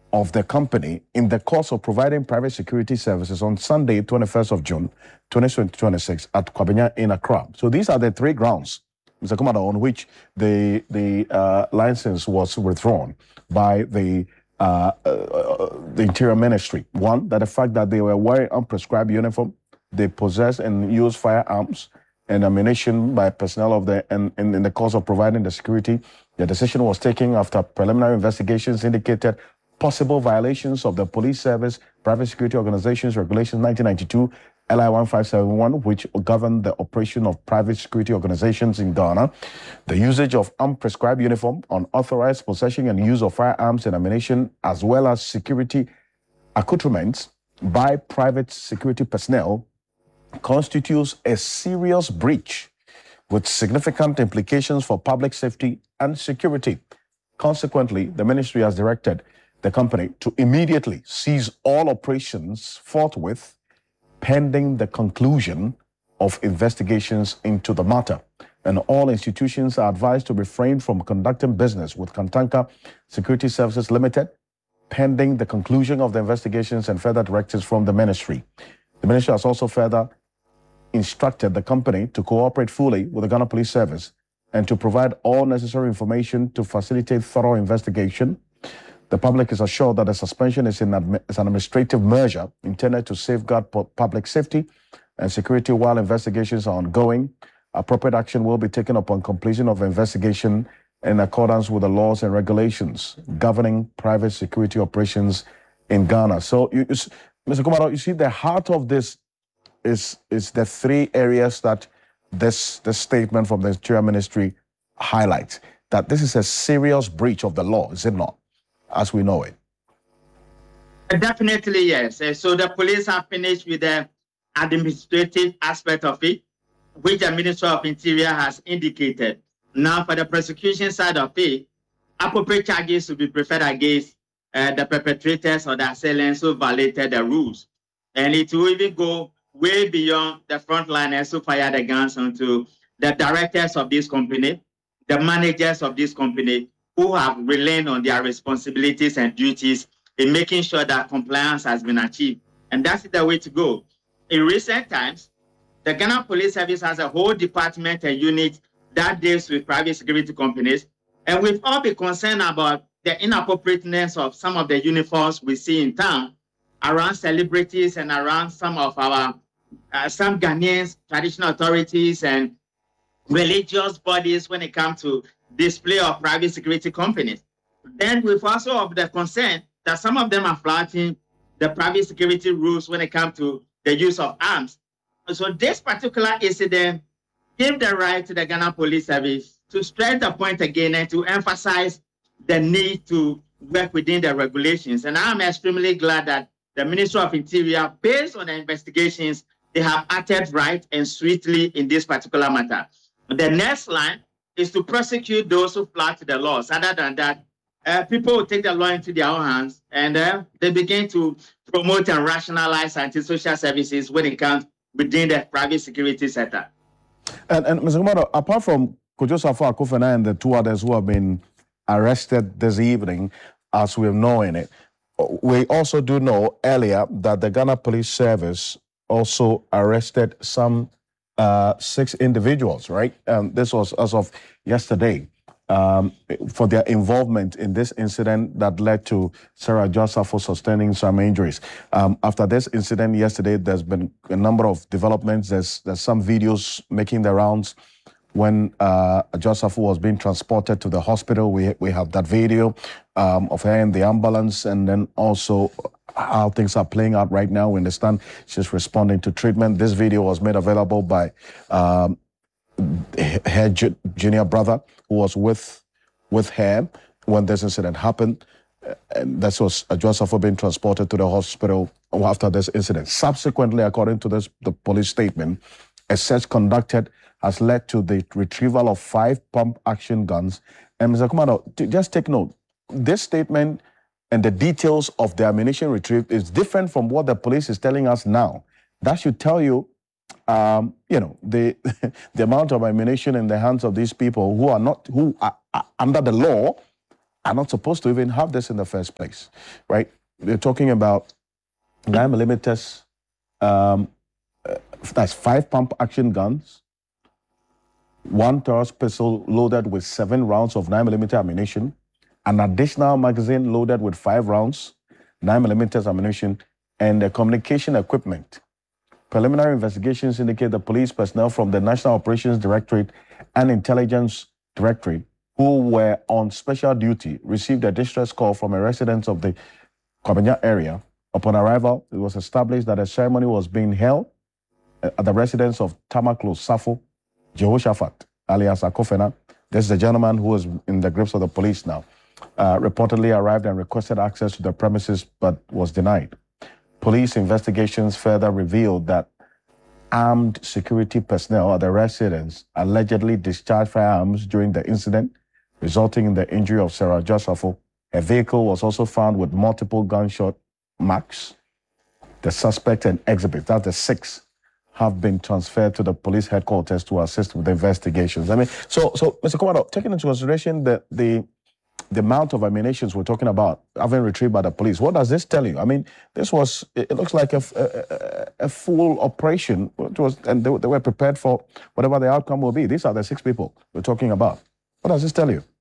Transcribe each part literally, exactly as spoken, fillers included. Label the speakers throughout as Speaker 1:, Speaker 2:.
Speaker 1: of the company in the course of providing private security services on Sunday, twenty-first of June, twenty twenty-six at Kwabena in Accra. So these are the three grounds, Mister Kumada, on which the, the uh, license was withdrawn by the, uh, uh, the Interior Ministry. One, that the fact that they were wearing unprescribed uniform, they possessed and used firearms and ammunition by personnel of the, and, and in the course of providing the security. The decision was taken after preliminary investigations indicated possible violations of the Police Service Private Security Organizations Regulations nineteen ninety-two, L I one five seven one, which govern the operation of private security organizations in Ghana. The usage of unprescribed uniform, unauthorized possession and use of firearms and ammunition, as well as security accoutrements by private security personnel constitutes a serious breach with significant implications for public safety and security. Consequently, the ministry has directed the company to immediately cease all operations forthwith, pending the conclusion of investigations into the matter. And all institutions are advised to refrain from conducting business with Kantanka Security Services Limited, pending the conclusion of the investigations and further directives from the ministry. The ministry has also further instructed the company to cooperate fully with the Ghana Police Service and to provide all necessary information to facilitate thorough investigation. The public is assured that the suspension is, in admi- is an administrative measure intended to safeguard pu- public safety and security while investigations are ongoing. Appropriate action will be taken upon completion of the investigation in accordance with the laws and regulations governing private security operations in Ghana. So, you, you, Mister Kumaro, you see the heart of this is, is the three areas that this, this statement from the Interior Ministry highlights, that this is a serious breach of the law, is it not, as we know it?
Speaker 2: Definitely, yes. Uh, So the police have finished with the administrative aspect of it, which the Minister of Interior has indicated. Now, for the prosecution side of it, appropriate charges to be preferred against uh, the perpetrators or the assailants who violated the rules. And it will even go way beyond the frontliners who fire the guns onto the directors of this company, the managers of this company, who have relied on their responsibilities and duties in making sure that compliance has been achieved. And that's the way to go. In recent times, the Ghana Police Service has a whole department and unit that deals with private security companies. And we've all been concerned about the inappropriateness of some of the uniforms we see in town around celebrities and around some of our, uh, some Ghanaians, traditional authorities and religious bodies when it comes to display of private security companies. Then we've also of the concern that some of them are flouting the private security rules when it comes to the use of arms. So this particular incident gave the right to the Ghana Police Service to stress the point again and to emphasize the need to work within the regulations. And I'm extremely glad that the Ministry of Interior, based on the investigations, they have acted right and swiftly in this particular matter. The next line is to prosecute those who flout the laws. Other than that, uh, people will take the law into their own hands and uh, they begin to promote and rationalize anti-social services when it comes within the private security sector.
Speaker 1: And, and Mister Kumaro, apart from Kojo Sarfo Akufo-Addo and the two others who have been arrested this evening, as we're knowing it, we also do know earlier that the Ghana Police Service also arrested some uh, six individuals, right? Um, this was as of yesterday, um, for their involvement in this incident that led to Sarah Adwoa Sarfo sustaining some injuries. Um, after this incident yesterday, there's been a number of developments. There's, there's some videos making the rounds when uh, Adwoa Sarfo was being transported to the hospital. We, we have that video um, of her in the ambulance, and then also how things are playing out right now. We understand she's responding to treatment. This video was made available by um, her ju- junior brother who was with with her when this incident happened. And that was Adwoa Sarfo being transported to the hospital after this incident. Subsequently, according to this the police statement, a search conducted has led to the retrieval of five pump-action guns. And Mister Kumaro, just take note, this statement and the details of the ammunition retrieved is different from what the police is telling us now. That should tell you, um, you know, the the amount of ammunition in the hands of these people who are not, who are, are under the law, are not supposed to even have this in the first place, right? They're talking about nine millimeters, um, uh, that's five pump action guns, one Taurus pistol loaded with seven rounds of nine millimeter ammunition, an additional magazine loaded with five rounds, nine millimeters ammunition, and the communication equipment. Preliminary investigations indicate the police personnel from the National Operations Directorate and Intelligence Directorate who were on special duty received a distress call from a resident of the Kwabenya area. Upon arrival, it was established that a ceremony was being held at the residence of Tamaklo Safo Jehoshaphat, alias Akofena. This is the gentleman who is in the grips of the police now. Uh, reportedly arrived and requested access to the premises, but was denied. Police investigations further revealed that armed security personnel at the residence allegedly discharged firearms during the incident, resulting in the injury of Sarah Josepho. A vehicle was also found with multiple gunshot marks. The suspect and exhibit, that's the six, have been transferred to the police headquarters to assist with the investigations. I mean, so, so Mister Komado, taking into consideration the, the the amount of ammunitions we're talking about having retrieved by the police, what does this tell you? I mean, this was, it looks like a, a, a full operation. It was, and they, they were prepared for whatever the outcome will be. These are the six people we're talking about. What does this tell you?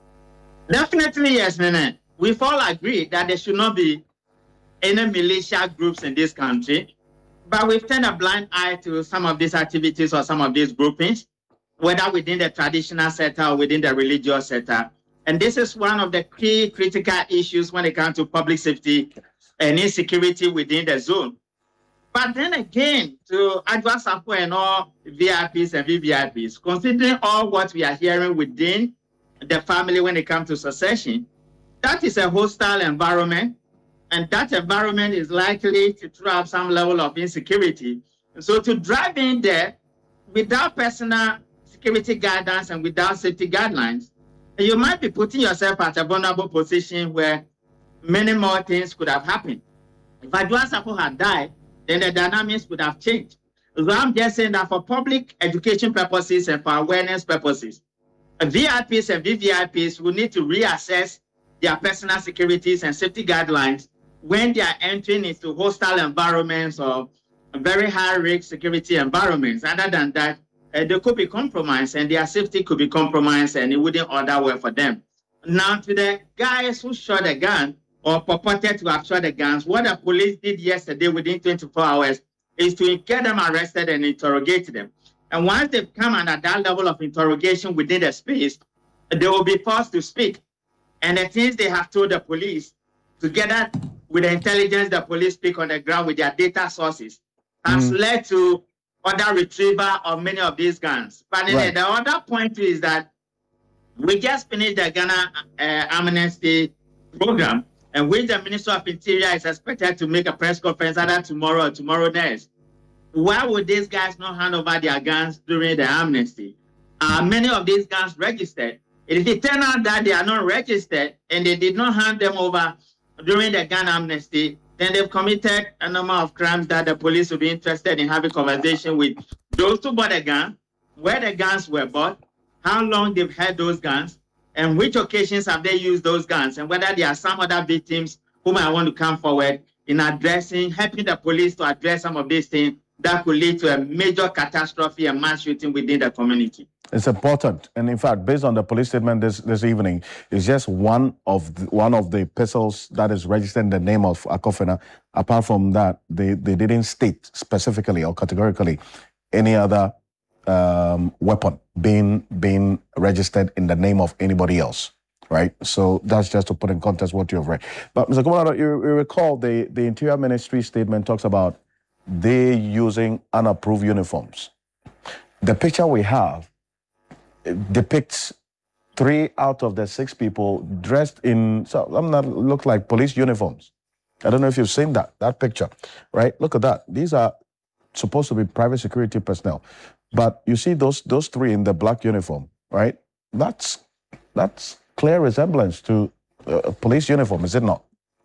Speaker 2: Definitely, yes, Nene. We've all agreed that there should not be any militia groups in this country, but we've turned a blind eye to some of these activities or some of these groupings, whether within the traditional sector or within the religious sector. And this is one of the key critical issues when it comes to public safety and insecurity within the zone. But then again, to Adwa Safo and all V I Ps and V V I Ps, considering all what we are hearing within the family when it comes to succession, that is a hostile environment, and that environment is likely to throw up some level of insecurity. So to drive in there without personal security guidance and without safety guidelines, you might be putting yourself at a vulnerable position where many more things could have happened. If Adwa Safo had died, then the dynamics would have changed. So I'm just saying that for public education purposes and for awareness purposes, V I Ps and V V I Ps will need to reassess their personal securities and safety guidelines when they are entering into hostile environments or very high-risk security environments. Other than that, Uh, they could be compromised and their safety could be compromised and it wouldn't order well for them. Now, to the guys who shot a gun or purported to have shot the guns, what the police did yesterday within twenty-four hours is to get them arrested and interrogate them. And once they've come under that level of interrogation within the space, they will be forced to speak. And the things they have told the police, together with the intelligence the police speak on the ground with their data sources, has mm. led to other retrieval of many of these guns. But right. the other point is that we just finished the Ghana uh, amnesty program, and which the Minister of Interior is expected to make a press conference either tomorrow or tomorrow next. Why would these guys not hand over their guns during the amnesty? Are many of these guns registered? If it turns out that they are not registered and they did not hand them over during the gun amnesty, then they've committed a number of crimes that the police will be interested in having conversation with those who bought the gun, where the guns were bought, how long they've had those guns, and which occasions have they used those guns, and whether there are some other victims who might want to come forward in addressing, helping the police to address some of these things that could lead to a major catastrophe and mass shooting within the community.
Speaker 1: It's important, and in fact, based on the police statement this this evening, it's just one of the, one of the pistols that is registered in the name of Akofena. Apart from that, they they didn't state specifically or categorically any other um, weapon being being registered in the name of anybody else, right? So that's just to put in context what you have read. But Mister Komado, you, you recall the the Interior Ministry statement talks about they using unapproved uniforms. The picture we have depicts three out of the six people dressed in, so I'm not look like police uniforms. I don't know if you've seen that, that picture, right? Look at that. These are supposed to be private security personnel. But you see those those three in the black uniform, right? That's that's clear resemblance to a police uniform, is it not?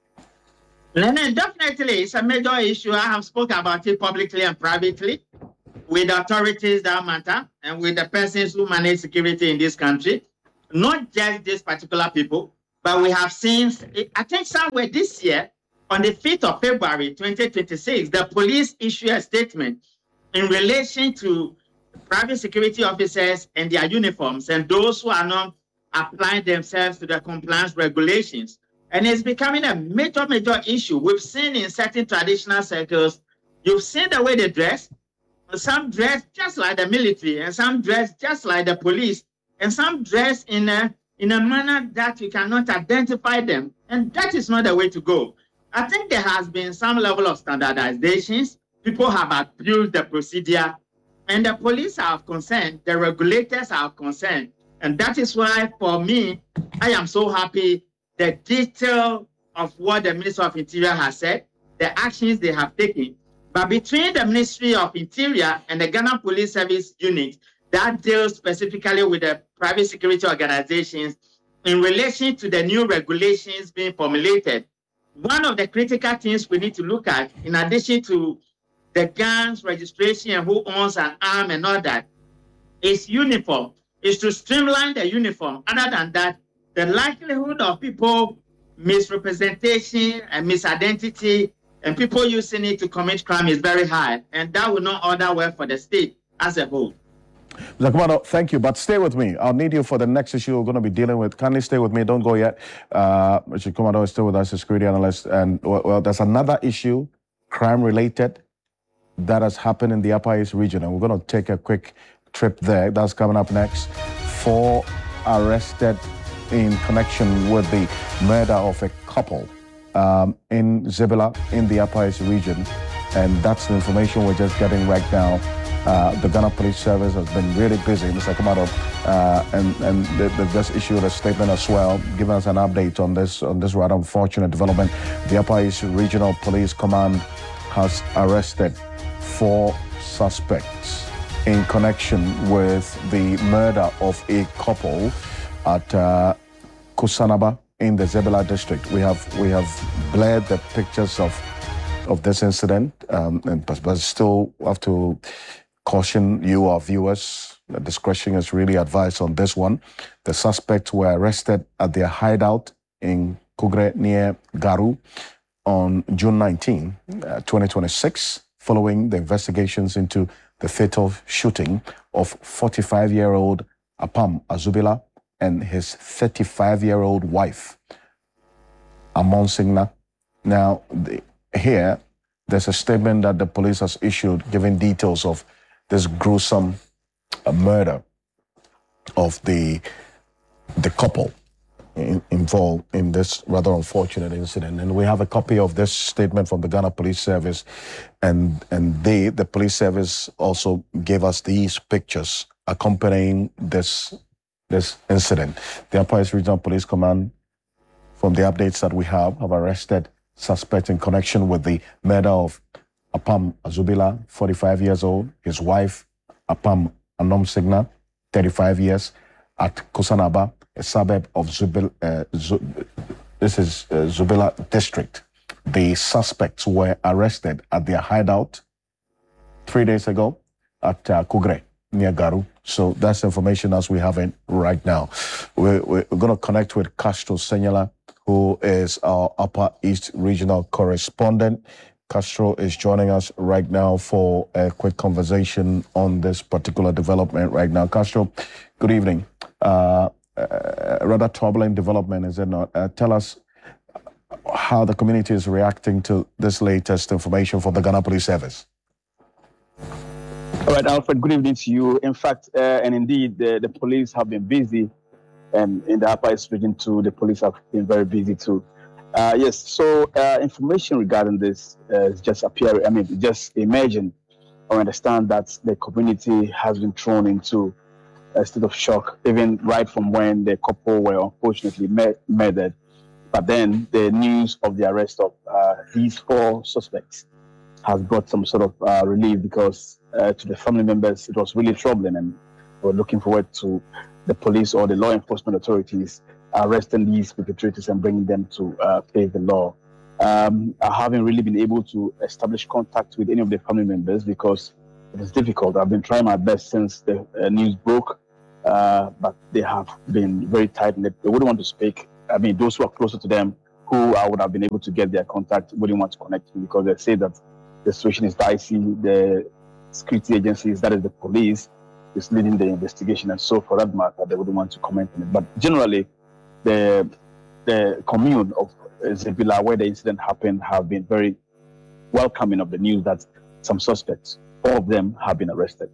Speaker 2: Definitely, it's a major issue. I have spoken about it publicly and privately with authorities that matter and with the persons who manage security in this country. Not just these particular people, But we have seen, I think somewhere this year, on the fifth of February, twenty twenty-six, the police issued a statement in relation to private security officers and their uniforms and those who are not applying themselves to the compliance regulations. And it's becoming a major, major issue. We've seen in certain traditional circles, you've seen the way they dress. Some dress just like the military, and some dress just like the police, and some dress in a in a manner that you cannot identify them. And that is not the way to go. I think there has been some level of standardizations. People have abused the procedure, and the police are concerned, the regulators are concerned. And that is why, for me, I am so happy the detail of what the Minister of Interior has said, the actions they have taken. But between the Ministry of Interior and the Ghana Police Service unit that deals specifically with the private security organizations in relation to the new regulations being formulated, one of the critical things we need to look at, in addition to the guns registration and who owns an arm and all that, is uniform, is to streamline the uniform. Other than that, the likelihood of people misrepresentation and misidentity and people using it to commit crime is very high. And that will not order well for the state as a whole.
Speaker 1: Mister Kumado, thank you, but stay with me. I'll need you for the next issue we're going to be dealing with. Kindly stay with me. Don't go yet. Uh, Mister Kumado is still with us, a security analyst. And, well, well, there's another issue, crime-related, that has happened in the Upper East region. And we're going to take a quick trip there. That's coming up next. Four arrested in connection with the murder of a couple um, in Zebula in the Upper East region. And that's the information we're just getting right now. Uh, the Ghana Police Service has been really busy, Mister Kumado, uh, and and they, they've just issued a statement as well, giving us an update on this on this rather unfortunate development. The Upper East Regional Police Command has arrested four suspects in connection with the murder of a couple at uh, Kusanaba in the Zebula district. We have we have blared the pictures of of this incident, um, and but, but still have to caution you, our viewers, that discretion is really advised on this one. The suspects were arrested at their hideout in Kugre near Garu on June nineteenth, twenty twenty-six, following the investigations into the fatal shooting of forty-five-year-old Apam Azubila and his thirty-five-year-old wife, Amon Signa. Now, the, here, there's a statement that the police has issued giving details of this gruesome uh, murder of the the couple in, involved in this rather unfortunate incident. And we have a copy of this statement from the Ghana Police Service, and and they, the police service, also gave us these pictures accompanying this this incident. The Upper East Regional Police Command, from the updates that we have, have arrested suspects in connection with the murder of Apam Azubila, forty-five years old, his wife, Apam Anom Signa, thirty-five years, at Kusanaba, a suburb of Zubil, uh, Zub, this is uh, Zubila district. The suspects were arrested at their hideout three days ago at uh, Kugre, near Garu. So that's information as we have it right now. We're, we're going to connect with Castro Senyala, who is our Upper East Regional Correspondent. Castro is joining us right now for a quick conversation on this particular development right now. Castro, good evening. Uh, a rather troubling development, is it not? Uh, tell us how the community is reacting to this latest information from the Ghana Police Service.
Speaker 3: All right, Alfred, good evening to you. In fact, uh, and indeed, the, the police have been busy, and in the Upper East region too, the police have been very busy too. Uh, yes, so uh, information regarding this uh, is just appearing, I mean, just emerging. I understand that the community has been thrown into a state of shock, even right from when the couple were unfortunately mur- murdered. But then the news of the arrest of uh, these four suspects has brought some sort of uh, relief, because uh, to the family members, it was really troubling, and we're looking forward to the police or the law enforcement authorities arresting these perpetrators and bringing them to uh, face the law. Um, I haven't really been able to establish contact with any of the family members because it is difficult. I've been trying my best since the uh, news broke, uh, but they have been very tight and they, they wouldn't want to speak I mean, those who are closer to them, who I would have been able to get their contact, wouldn't want to connect me because they say that the situation is dicey. The security agencies, that is the police, is leading the investigation, and so for that matter, they wouldn't want to comment on it. But generally, the the commune of Zebila, where the incident happened, have been very welcoming of the news that some suspects, all of them, have been arrested.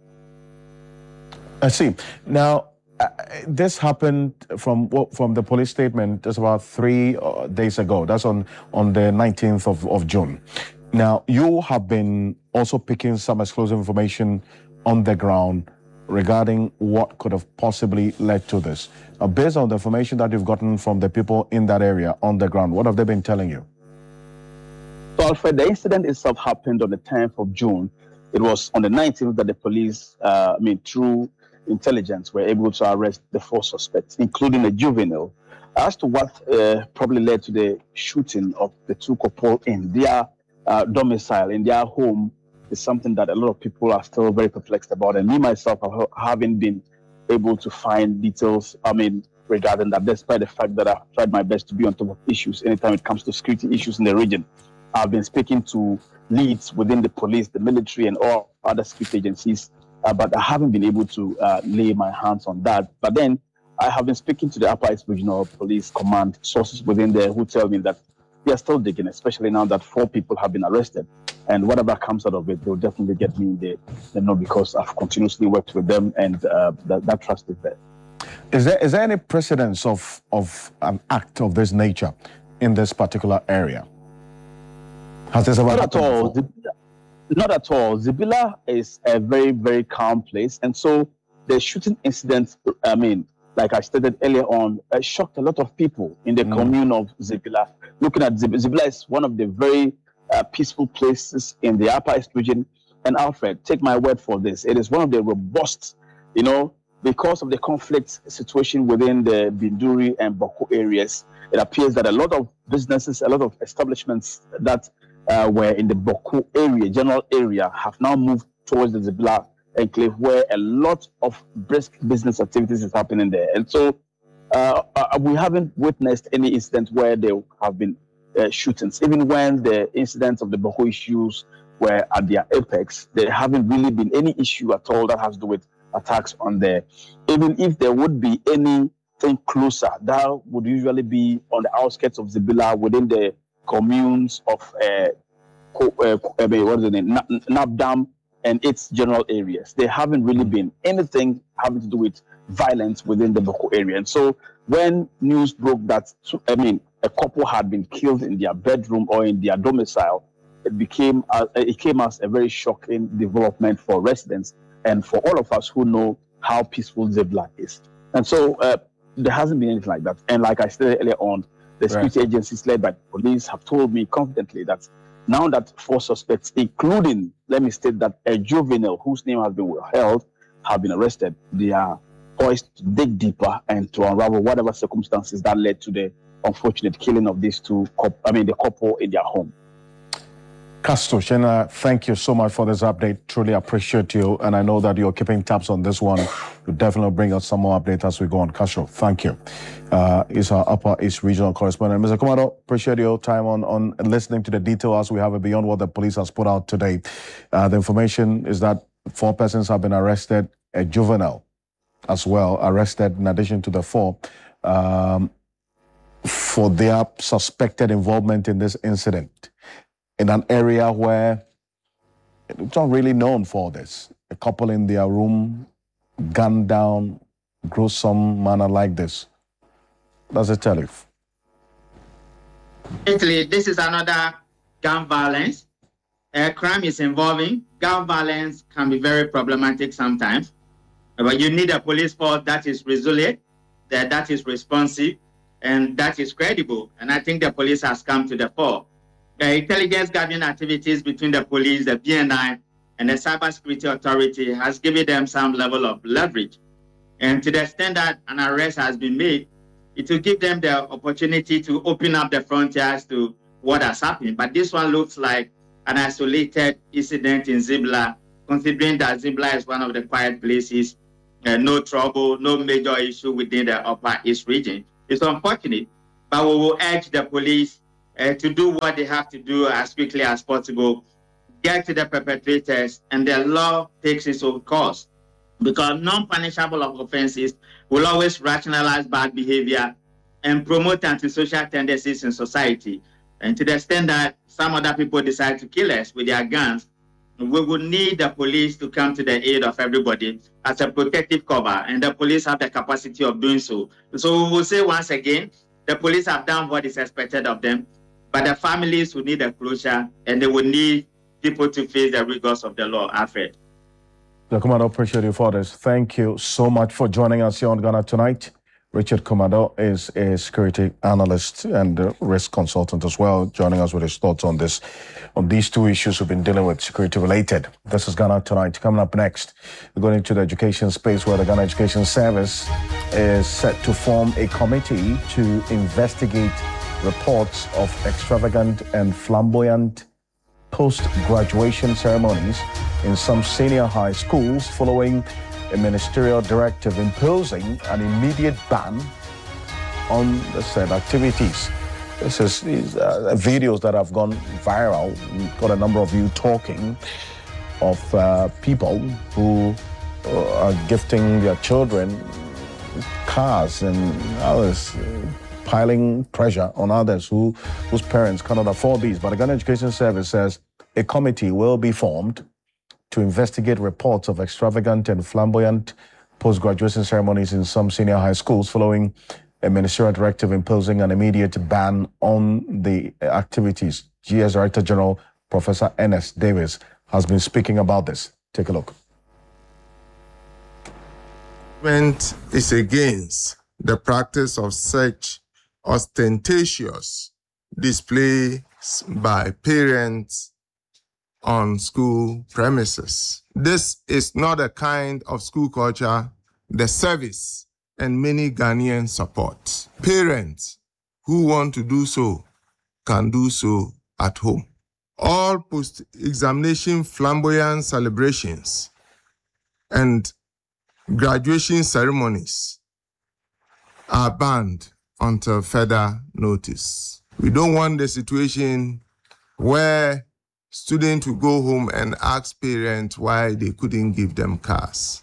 Speaker 1: I see. Now, uh, this happened from what from the police statement just about three uh, days ago. That's on on the nineteenth of, of June. Now, you have been also picking some exclusive information on the ground regarding what could have possibly led to this. Uh, based on the information that you've gotten from the people in that area on the ground, what have they been telling you?
Speaker 3: So, Alfred, the incident itself happened on the tenth of June. It was on the nineteenth that the police, uh, I mean, through intelligence, were able to arrest the four suspects, including a juvenile. As to what uh, probably led to the shooting of the two couple in their uh, domicile, in their home, is something that a lot of people are still very perplexed about. And me, myself, I haven't been able to find details, I mean, regarding that, despite the fact that I've tried my best to be on top of issues anytime it comes to security issues in the region. I've been speaking to leads within the police, the military, and all other security agencies, uh, but I haven't been able to uh, lay my hands on that. But then I have been speaking to the Upper East Regional Police Command sources within there who tell me that they are still digging, especially now that four people have been arrested. And whatever comes out of it, they'll definitely get me in there, you know, because I've continuously worked with them, and uh, that, that trust is there.
Speaker 1: Is there is there any precedence of of an act of this nature in this particular area? Has this ever
Speaker 3: Not
Speaker 1: happened
Speaker 3: at all.
Speaker 1: before?
Speaker 3: Zebila, not at all. Zebila is a very, very calm place. And so the shooting incident, I mean, like I stated earlier on, uh, shocked a lot of people in the mm. commune of Zebila. Looking at Zebila, Zebila is one of the very uh, peaceful places in the Upper East region. And Alfred, take my word for this, it is one of the robust, you know, because of the conflict situation within the Binduri and Boko areas. It appears that a lot of businesses, a lot of establishments that uh, were in the Boko area, general area, have now moved towards the Zebila enclave, where a lot of brisk business activities is happening there. And so uh, uh, we haven't witnessed any incident where there have been uh, shootings. Even when the incidents of the Boko issues were at their apex, there haven't really been any issue at all that has to do with attacks on there. Even if there would be anything closer, that would usually be on the outskirts of Zebila, within the communes of uh, uh, what is the name, Nabdam and its general areas. There haven't really been anything having to do with violence within the Boko area. And so when news broke that, I mean, a couple had been killed in their bedroom or in their domicile, it became uh, it came as a very shocking development for residents and for all of us who know how peaceful Zebila is. And so uh, there hasn't been anything like that. And like I said earlier on, the security right. agencies led by the police have told me confidently that now that four suspects, including, let me state that a juvenile whose name has been withheld, have been arrested, they are poised to dig deeper and to unravel whatever circumstances that led to the unfortunate killing of these two, I mean, the couple in their home.
Speaker 1: Castro Shena, thank you so much for this update. Truly appreciate you. And I know that you're keeping tabs on this one. You'll definitely bring us some more updates as we go on. Castro, thank you. Uh, is our Upper East Regional Correspondent. Mister Kumado, appreciate your time on, on listening to the detail as we have it beyond what the police has put out today. Uh, the information is that four persons have been arrested, a juvenile as well, arrested in addition to the four, um, for their suspected involvement in this incident, in an area where it's not really known for this. A couple in their room, gunned down, gruesome manner like this. Does it tell you?
Speaker 2: Actually, this is another gun violence. Uh, crime is involving. Gun violence can be very problematic sometimes. But you need a police force that is resilient, that, that is responsive, and that is credible. And I think the police has come to the fore. The intelligence gathering activities between the police, the B N I, and the Cybersecurity Authority has given them some level of leverage. And to the extent that an arrest has been made, it will give them the opportunity to open up the frontiers to what has happened. But this one looks like an isolated incident in Zebila, considering that Zebila is one of the quiet places, uh, no trouble, no major issue within the Upper East region. It's unfortunate, but we will urge the police uh, to do what they have to do as quickly as possible, get to the perpetrators, and the law takes its own course. Because non-punishable offenses will always rationalize bad behavior and promote antisocial tendencies in society. And to the extent that some other people decide to kill us with their guns, we will need the police to come to the aid of everybody as a protective cover, and the police have the capacity of doing so. So we will say once again, the police have done what is expected of them, but the families will need a closure, and they will need people to face the rigors of the law. Alfred.
Speaker 1: The Commander, appreciate you for this. Thank you so much for joining us here on Ghana Tonight. Richard Komado is a security analyst and a risk consultant as well, joining us with his thoughts on this, on these two issues we've been dealing with, security related. This is Ghana Tonight. Coming up next, we're going into the education space where the Ghana Education Service is set to form a committee to investigate reports of extravagant and flamboyant post-graduation ceremonies in some senior high schools following a ministerial directive imposing an immediate ban on the said activities. This is these uh, videos that have gone viral. We've got a number of you talking of uh, people who uh, are gifting their children cars and others, uh, piling pressure on others who whose parents cannot afford these. But the Ghana Education Service says a committee will be formed to investigate reports of extravagant and flamboyant post-graduation ceremonies in some senior high schools following a ministerial directive imposing an immediate ban on the activities. G S Director General Professor Ernest Davis has been speaking about this. Take a look.
Speaker 4: Government is against the practice of such ostentatious displays by parents on school premises. This is not a kind of school culture the service and many Ghanaians support. Parents who want to do so can do so at home. All post-examination flamboyant celebrations and graduation ceremonies are banned until further notice. We don't want the situation where students will go home and ask parents why they couldn't give them cars.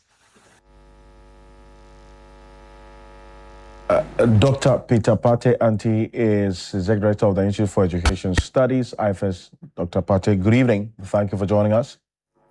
Speaker 1: Uh, Doctor Peter Partey Anti is Executive Director of the Institute for Education Studies, I F S. Doctor Partey, good evening. Thank you for joining us.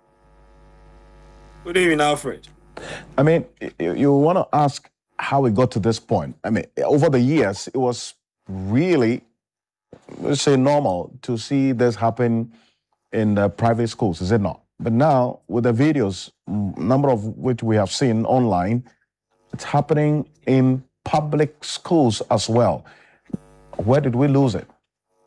Speaker 5: Good evening, Alfred.
Speaker 1: I mean, you, you want to ask how it got to this point. I mean, over the years, it was really, let's say, normal to see this happen in the private schools, is it not? But now, with the videos, number of which we have seen online, it's happening in public schools as well. Where did we lose it?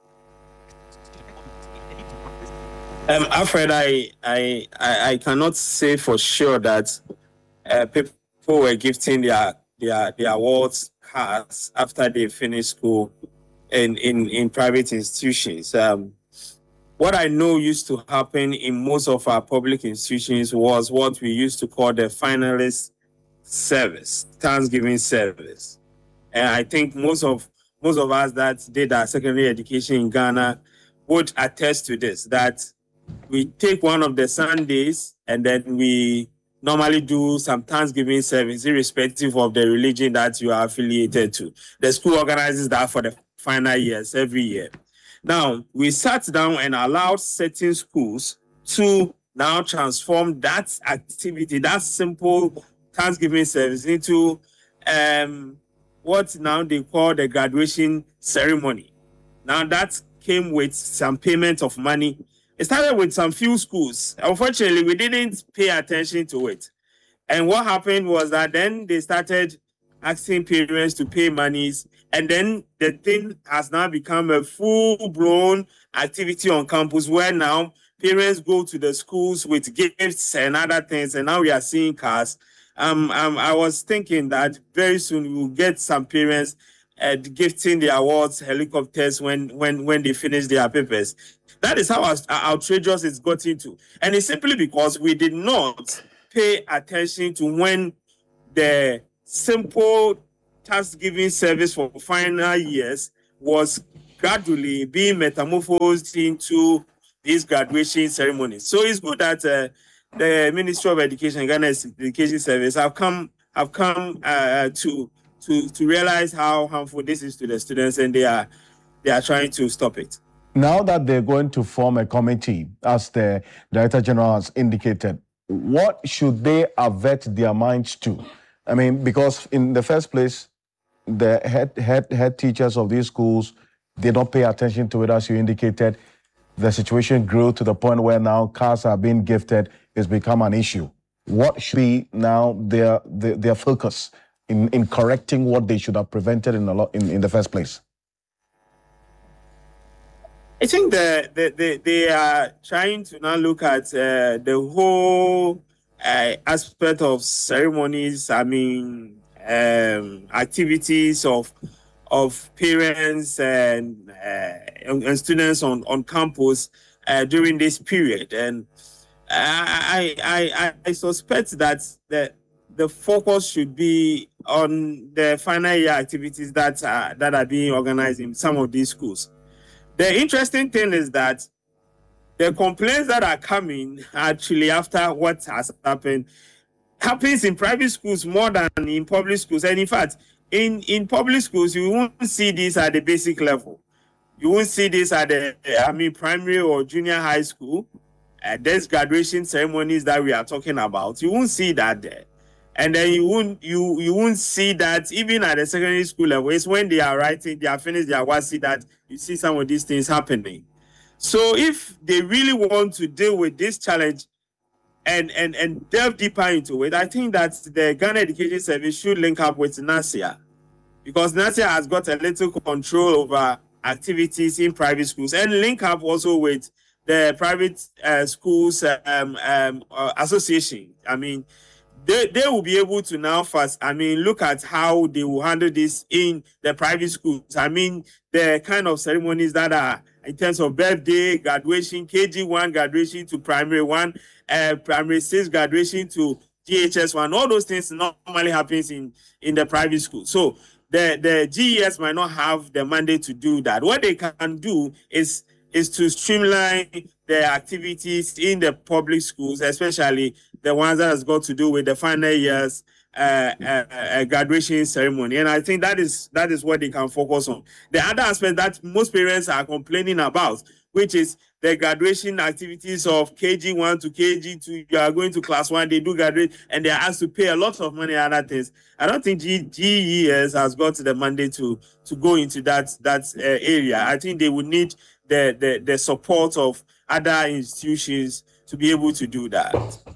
Speaker 5: Um, Alfred, I, I I cannot say for sure that uh, people were gifting their their their awards cards after they finished school in in, in private institutions. Um, what I know used to happen in most of our public institutions was what we used to call the finalist service, Thanksgiving service. And I think most of most of us that did our secondary education in Ghana would attest to this, that we take one of the Sundays and then we normally do some Thanksgiving service, irrespective of the religion that you are affiliated to. The school organizes that for the final years every year. Now, we sat down and allowed certain schools to now transform that activity, that simple Thanksgiving service, into um, what now they call the graduation ceremony. Now, that came with some payment of money. It started with some few schools. Unfortunately, we didn't pay attention to it. And what happened was that then they started asking parents to pay monies. And then the thing has now become a full-blown activity on campus where now parents go to the schools with gifts and other things. And now we are seeing cars. Um, um, I was thinking that very soon we will get some parents uh, gifting their awards, helicopters when, when, when they finish their papers. That is how outrageous it's got into. And it's simply because we did not pay attention to when the simple Thanksgiving service for final years was gradually being metamorphosed into these graduation ceremonies. So it's good that uh, the Ministry of Education, Ghana's Education Service, have come have come uh, to to to realize how harmful this is to the students, and they are they are trying to stop it.
Speaker 1: Now that they're going to form a committee, as the Director General has indicated, what should they avert their minds to? I mean, because in the first place, the head head head teachers of these schools, they don't pay attention to it, as you indicated. The situation grew to the point where now cars are being gifted. It's become an issue. What should be now their their, their focus in, in correcting what they should have prevented in, a lot, in, in the first place?
Speaker 5: I think that they, they, they are trying to now look at uh, the whole uh, aspect of ceremonies. I mean, um, activities of of parents and, uh, and students on, on campus uh, during this period. And I, I, I, I suspect that the, the focus should be on the final year activities that are, that are being organized in some of these schools. The interesting thing is that the complaints that are coming actually after what has happened happens in private schools more than in public schools. And in fact, in, in public schools, you won't see this at the basic level. You won't see this at the, I mean, primary or junior high school. Uh, there's graduation ceremonies that we are talking about. You won't see that there. And then you won't you you won't see that even at the secondary school level. It's when they are writing, they are finished their work, see that you see some of these things happening. So if they really want to deal with this challenge and and and delve deeper into it, I think that the Ghana Education Service should link up with NASIA, because NASIA has got a little control over activities in private schools, and link up also with the private uh, schools um, um, uh, association. I mean, they, they will be able to now first, I mean, look at how they will handle this in the private schools. I mean, the kind of ceremonies that are in terms of birthday, graduation, K G one graduation to primary one, uh, primary six graduation to G H S one, all those things normally happens in, in the private school. So the, the G E S might not have the mandate to do that. What they can do is is to streamline the activities in the public schools, especially the ones that has got to do with the final years uh, uh, uh, graduation ceremony. And I think that is that is what they can focus on. The other aspect that most parents are complaining about, which is the graduation activities of K G one to K G two, you are going to class one, they do graduate, and they are asked to pay a lot of money and other things. I don't think G E S has got the mandate to, to go into that, that uh, area. I think they would need the, the, the support of other institutions to be able to do that.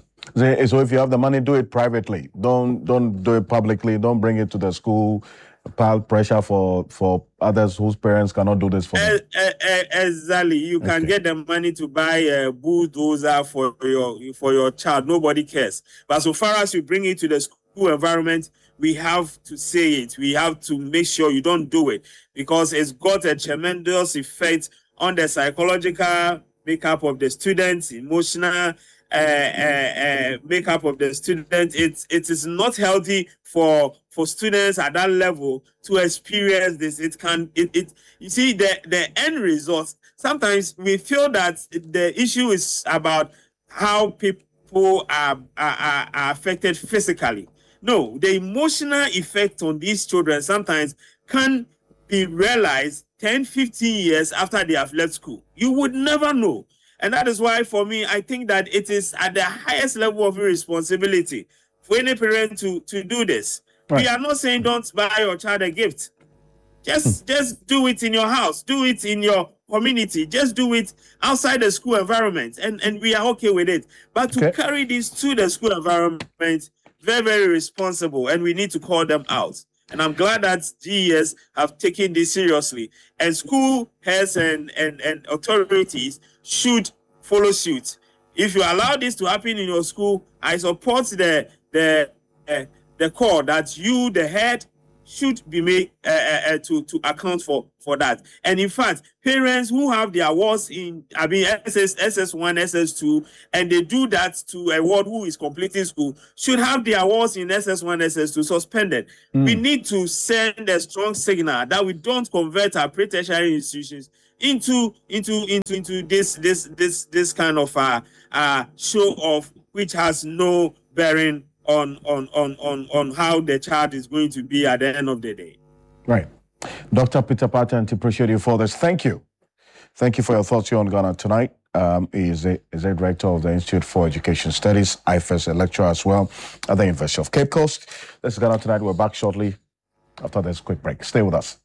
Speaker 1: So if you have the money, do it privately. Don't don't do it publicly. Don't bring it to the school. Pile pressure for for others whose parents cannot do this for them.
Speaker 5: Uh, uh, exactly. You can
Speaker 1: Okay.
Speaker 5: get the money to buy a bulldozer for your for your child. Nobody cares. But so far as you bring it to the school environment, we have to say it. We have to make sure you don't do it, because it's got a tremendous effect on the psychological makeup of the students, emotional uh, uh, uh, makeup of the student. It, it is not healthy for for students at that level to experience this. It can, it, it you see, the, the end result, sometimes we feel that the issue is about how people are, are, are affected physically. No, the emotional effect on these children sometimes can be realized ten, fifteen years after they have left school. You would never know. And that is why, for me, I think that it is at the highest level of responsibility for any parent to, to do this.
Speaker 1: Right.
Speaker 5: We are not saying don't buy your child a gift. Just, just do it in your house. Do it in your community. Just do it outside the school environment. And, and we are okay with it. But to
Speaker 1: Okay.
Speaker 5: carry this to the school environment, very, very responsible. And we need to call them out. And I'm glad that G E S have taken this seriously. And school heads and, and, and authorities should follow suit. If you allow this to happen in your school, I support the the uh, the call that you, the head, should be made uh, uh, to to account for for that. And in fact, parents who have their wards in, I mean, S S S S one, S S two, and they do that to a ward who is completing school, should have their wards in S S one, S S two suspended.
Speaker 1: Mm.
Speaker 5: We need to send a strong signal that we don't convert our pre-tertiary institutions into into into into this this this this kind of uh, uh show off, which has no bearing on on on on on how the child is going to be at the end of the day.
Speaker 1: Right. Doctor Peter Patent, appreciate you for this. Thank you. Thank you for your thoughts here on Ghana Tonight. Um, he is a, is a director of the Institute for Education Studies, I F E S, a lecturer as well at the University of Cape Coast. This is Ghana Tonight. We're back shortly after this quick break. Stay with us.